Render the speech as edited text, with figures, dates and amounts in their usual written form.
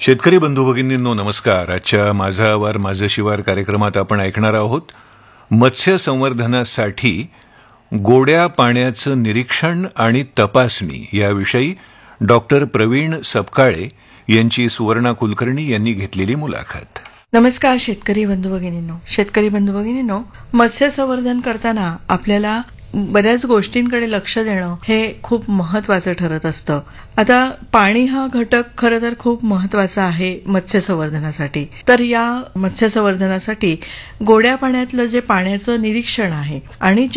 शेतकरी बंधू भगिनींनो नमस्कार. आजच्या माझा आवार माझं शिवार कार्यक्रमात आपण ऐकणार आहोत मत्स्य संवर्धनासाठी गोड्या पाण्याचं निरीक्षण आणि तपासणी याविषयी डॉक्टर प्रवीण सपकाळे यांची सुवर्णा कुलकर्णी यांनी घेतलेली मुलाखत. नमस्कार शेतकरी बंधू भगिनींनो, मत्स्य संवर्धन करताना आपल्याला बऱ्याच गोष्टींकडे लक्ष देणं हे खूप महत्वाचं ठरत असतं. आता पाणी हा घटक खरं तर खूप महत्वाचा आहे मत्स्य संवर्धनासाठी. तर या मत्स्य संवर्धनासाठी गोड्या पाण्यातलं जे पाण्याचं निरीक्षण आहे आणि